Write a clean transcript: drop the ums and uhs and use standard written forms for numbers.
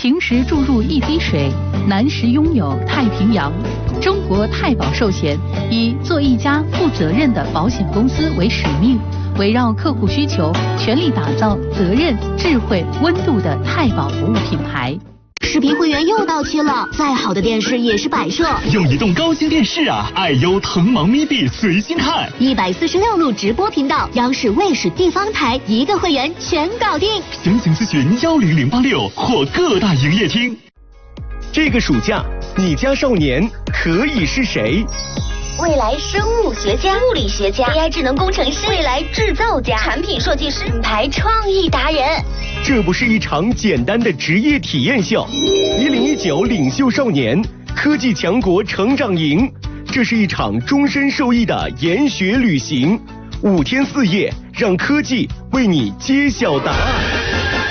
平时注入一滴水，难时拥有太平洋。中国太保寿险以做一家负责任的保险公司为使命，围绕客户需求，全力打造责任、智慧、温度的太保服务品牌。 视频会员又到期了，再好的电视也是摆设。 用移动高清电视啊，爱优腾芒咪币随心看 ，146路直播频道，央视、卫视、地方台一个会员全搞定。 详情咨询10086或各大营业厅。 这个暑假，你家少年可以是谁？ 未来生物学家、物理学家、AI 智能工程师、未来制造家、产品设计师、品牌创意达人。 这不是一场简单的职业体验秀，1019领袖少年科技强国成长营，这是一场终身受益的研学旅行，5天4夜，让科技为你揭晓答案。